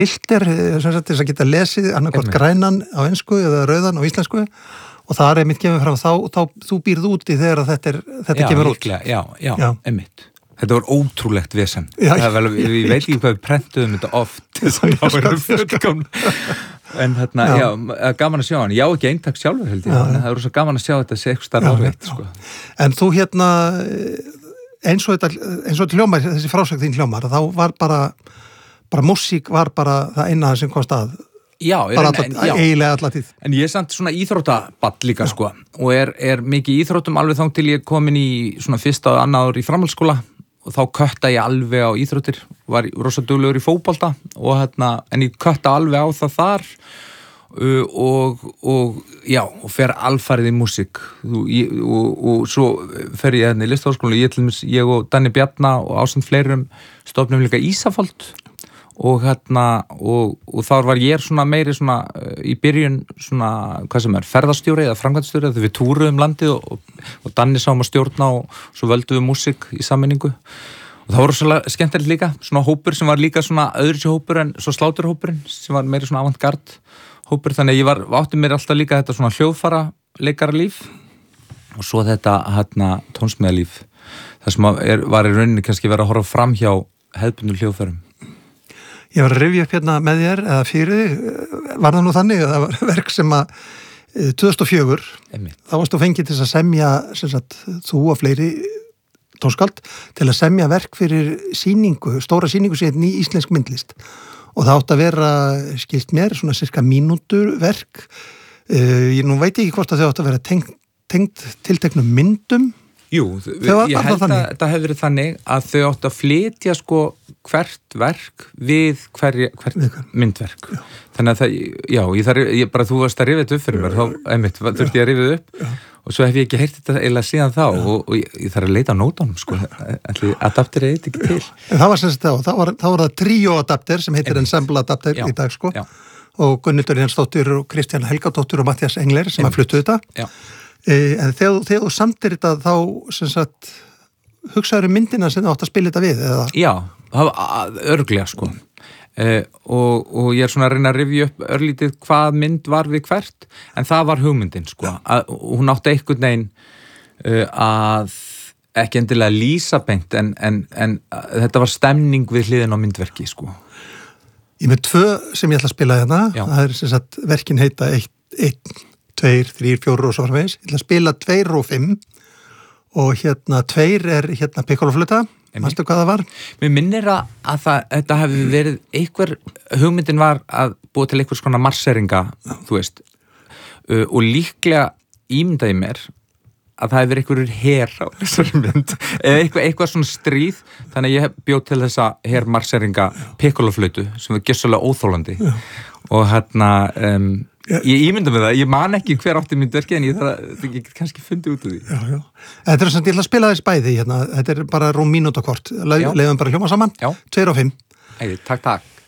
filter sem sagt þess að geta lesið annarkvort grænan á ensku eða rauðan á íslensku og það einmitt kemur fram þá þú býrð úti þegar þetta kemur út. Já, einmitt. Þetta var ótrúlegt vesen. Ég veit ekki hvað við prentuðum þetta oft en gaman að sjá hann. Já, ekki eintak sjálfur held ég. Það er svo gaman að sjá þetta sé eitthvað starf árveitt. Sko. En þú eins og þetta hljómar, þessi frásögn þín hljómar, þá var bara músík var bara það eina sem komst að. Já, eiginlega alla tíð. En ég er samt svona íþróttaball líka sko og er mikið íþróttum alveg þang til ég komin í svona fyrsta og annað ár í framhaldsskóla og þá kötta ég alveg á íþróttir, var rosa duglegur í fótbolta og en ég kötta alveg á það þar og fer alfarið í músík og svo fer ég í Listaháskóla, ég og Danni Bjarna og ásamt fleirum stofnum líka Ísafold og þar var ég svona meiri svona í byrjun svona, hvað sem ferðarstjóri eða framkvæmdastjóri þegar við túruðum landið og Danni sáum að stjórna og svo völdum við músík í sammenningu og það voru svona skemmtilegt líka, svona hópur sem var líka svona öðruvísi hópur en svo sláturhópurinn sem var meiri svona avantgard hópur, þannig að ég átti mér alltaf líka þetta svona hljóðfara leikaralíf og svo þetta tónsmíðalíf það sem var í rauninni kannski verið að horfa fram hjá hefðbundnum hljóðfærum. Ég var að rifja upp hérna með þér eða fyrir var það nú þannig að það var verk sem að 2004 þá varst þú fengið til að semja sem sagt, þú og fleiri tónskald til að semja verk fyrir stóra sýningu sem ný íslensk myndlist og það átt að vera skilt mér svona cirka mínútur verk ég nú veit ekki hvort að þau átt að vera tengt tilteknum myndum. Jú, ég held að þetta hefur verið þannig að þau áttu að flytja sko hvert verk við hvert myndverk. Já. Þannig að þú varst að rifja þetta upp fyrir mér, þá þurfti ég að rifja þetta upp og svo hef ég ekki heyrt þetta eiginlega síðan þá og ég þarf að leita á nótunum sko, adapter er þetta ekki til. En það var sem sagt þá var það tríó adapter sem heitir ensemble adapter í dag sko og Gunnhildur Jensdóttir og Kristjana Helgadóttir og Matthías Engler sem að fluttu þetta. Já. En þegar þú samtir þetta þá sem sagt hugsaður myndina sem átt að spila þetta við eða? Já, það var örugglega sko og ég er svona að reyna að rifja upp örlítið hvað mynd var við hvert en það var hugmyndin sko hún átti einhvern veginn að ekki endilega lýsa beint en þetta var stemning við hliðin á myndverki sko. Ég með 2 sem ég ætla að spila hérna það er sem sagt verkin heita 1, 2, 3, 4 og svo framvegis. Ég ætla að spila 2 og 5 og 2 er pikkoloflöta. Manstu hvað það var? Mér minnir að þetta hefði verið hugmyndin var að búa til einhvers konar marseringa, þú veist, og líklega ímyndaði mér að það hefði verið einhverjur her á þessari mynd, eða eitthvað svona stríð, þannig að ég bjóð til þessa hermarseringa pikkoloflötu sem var gjössalega óþólandi og ég ímynda með það, ég man ekki hver átti myndverki en ég get kannski fundið út úr því. Já. Þetta er svona, ég ætla að spila þess bæði hérna, þetta er bara rúm mínúta kort, leiðum bara hljóma saman, 2 og 5. Takk.